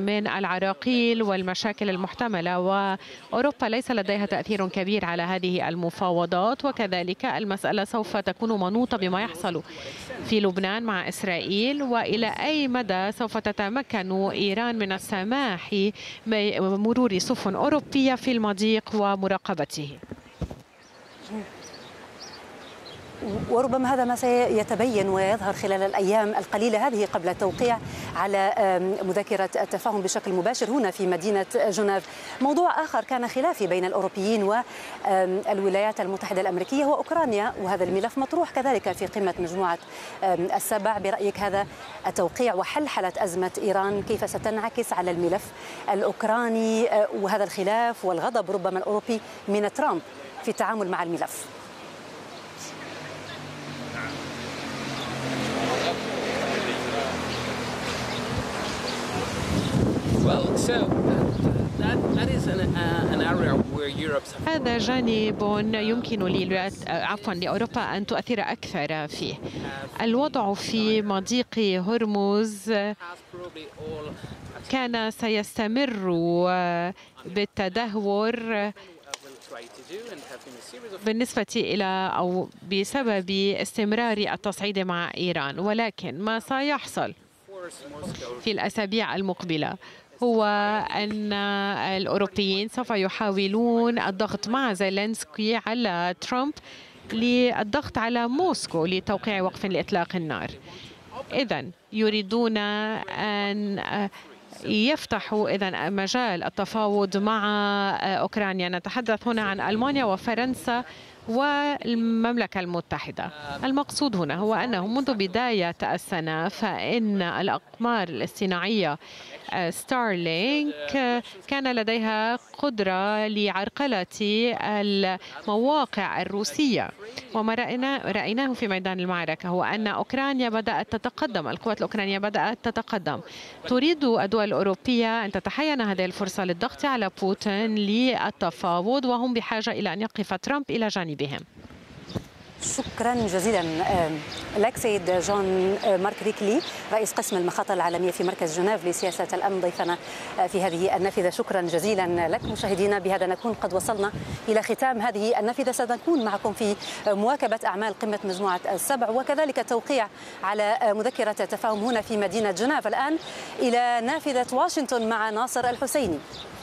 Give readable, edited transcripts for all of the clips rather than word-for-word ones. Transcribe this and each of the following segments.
من العراقيل والمشاكل المحتملة، وأوروبا ليس لديها تأثير كبير على هذه المفاوضات، وكذلك المسألة سوف تكون منوطة بما يحصل في لبنان مع إسرائيل، وإلى أي مدى سوف تتمكن إيران من السماح بمرور سفن أوروبية في المضيق ومراقبته. وربما هذا ما سيتبين ويظهر خلال الأيام القليلة هذه قبل التوقيع على مذكرة التفاهم بشكل مباشر هنا في مدينة جنيف. موضوع آخر كان خلافي بين الأوروبيين والولايات المتحدة الأمريكية وأوكرانيا، وهذا الملف مطروح كذلك في قمة مجموعة السبع. برأيك هذا التوقيع وحلحلة أزمة إيران كيف ستنعكس على الملف الأوكراني وهذا الخلاف والغضب ربما الأوروبي من ترامب في التعامل مع الملف؟ هذا جانب يمكن لأوروبا أن تؤثر أكثر فيه. الوضع في مضيق هرمز كان سيستمر بالتدهور بالنسبة إلى أو بسبب استمرار التصعيد مع إيران، ولكن ما سيحصل في الأسابيع المقبلة هو أن الأوروبيين سوف يحاولون الضغط مع زيلينسكي على ترامب للضغط على موسكو لتوقيع وقف لإطلاق النار. إذن يريدون أن يفتحوا مجال التفاوض مع أوكرانيا. نتحدث هنا عن ألمانيا وفرنسا والمملكة المتحدة. المقصود هنا هو أنه منذ بداية السنة فإن الأقمار الاصطناعية ستارلينك كان لديها قدرة لعرقلة المواقع الروسية، وما رأيناه في ميدان المعركة هو أن أوكرانيا بدأت تتقدم، القوات الأوكرانية بدأت تتقدم. تريد الدول الأوروبية أن تتحين هذه الفرصة للضغط على بوتين للتفاوض، وهم بحاجة إلى أن يقف ترامب إلى جانبهم. شكرا جزيلا لك سيد جون مارك ريكلي، رئيس قسم المخاطر العالمية في مركز جنيف لسياسة الأمن، ضيفنا في هذه النافذة. شكرا جزيلا لك. مشاهدينا، بهذا نكون قد وصلنا إلى ختام هذه النافذة. سنكون معكم في مواكبة أعمال قمة مجموعة السبع وكذلك التوقيع على مذكرة تفاهم هنا في مدينة جنيف. الآن إلى نافذة واشنطن مع ناصر الحسيني.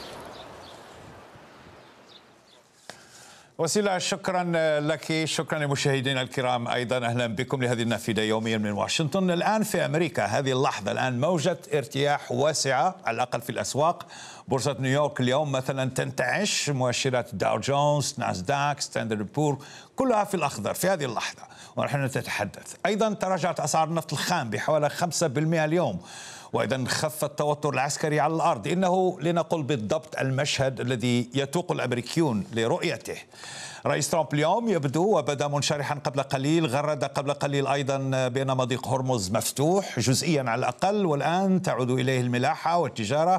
وسيلة، شكرا لك، شكرا لمشاهدينا الكرام أيضا، أهلا بكم لهذه النافذة يوميا من واشنطن. الآن في أمريكا هذه اللحظة الآن موجة ارتياح واسعة على الأقل في الأسواق. بورصة نيويورك اليوم مثلا تنتعش، مؤشرات داو جونز، ناسداك، ستاندرد بور كلها في الأخضر في هذه اللحظة ونحن نتحدث. أيضا تراجعت أسعار النفط الخام بحوالي 5% اليوم، وإذا خف التوتر العسكري على الأرض. إنه لنقل بالضبط المشهد الذي يتوق الأمريكيون لرؤيته. رئيس ترامب اليوم يبدو وبدا منشرحا قبل قليل، غرد قبل قليل أيضا بأن مضيق هرمز مفتوح جزئيا على الأقل، والآن تعود إليه الملاحة والتجارة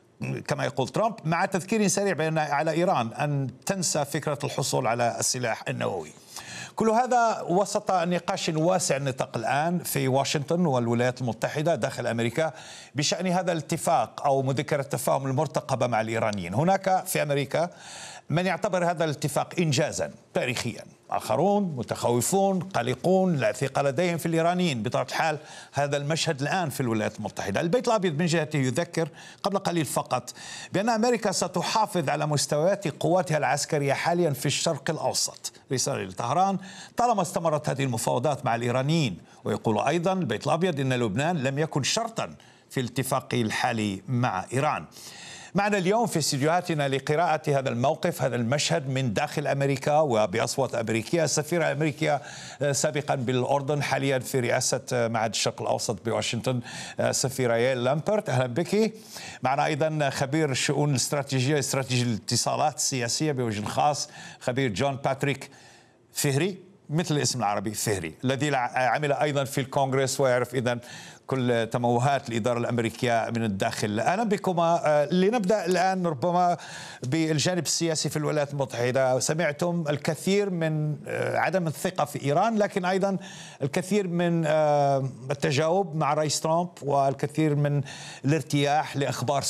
كما يقول ترامب، مع تذكير سريع بأن على إيران أن تنسى فكرة الحصول على السلاح النووي. كل هذا وسط نقاش واسع النطاق الآن في واشنطن والولايات المتحدة داخل أمريكا بشأن هذا الاتفاق أو مذكرة التفاهم المرتقبة مع الإيرانيين. هناك في أمريكا من يعتبر هذا الاتفاق إنجازا تاريخيا، آخرون متخوفون قلقون، لا ثقة لديهم في الإيرانيين. بطبيعة الحال هذا المشهد الآن في الولايات المتحدة. البيت الأبيض من جهته يذكر قبل قليل فقط بأن أمريكا ستحافظ على مستويات قواتها العسكرية حاليا في الشرق الأوسط. رسالة لطهران طالما استمرت هذه المفاوضات مع الإيرانيين. ويقول أيضا البيت الأبيض أن لبنان لم يكن شرطا في الاتفاق الحالي مع إيران. معنا اليوم في استديوهاتنا لقراءة هذا الموقف، هذا المشهد من داخل أمريكا وبأصوات أمريكية، السفيرة الأمريكية سابقا بالأردن حاليا في رئاسة معهد الشرق الأوسط بواشنطن، سفيرة ييل لامبرت، أهلا بك. معنا أيضا خبير الشؤون الاستراتيجية، استراتيجية الاتصالات السياسية بوجه خاص، خبير جون باتريك فهري، مثل الاسم العربي فهري، الذي عمل أيضا في الكونغرس ويعرف إذن كل تموهات الإدارة الأمريكية من الداخل. أهلا بكما. لنبدأ الآن ربما بالجانب السياسي في الولايات المتحدة. سمعتم الكثير من عدم الثقة في إيران، لكن أيضا الكثير من التجاوب مع رئيس ترامب والكثير من الارتياح لأخبار